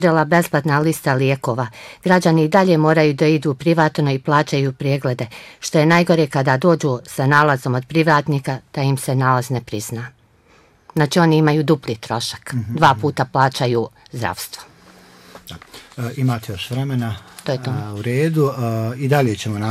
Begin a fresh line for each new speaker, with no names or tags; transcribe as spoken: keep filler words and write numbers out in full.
besplatna lista lijekova. Građani i dalje moraju da idu privatno i plaćaju preglede, što je najgore kada dođu sa nalazom od privatnika da im se nalaz ne prizna. Znači oni imaju dupli trošak, mm-hmm. dva puta plaćaju zdravstvo.
Da. E, imate još vremena?
To je to.
A, u redu. A, I dalje ćemo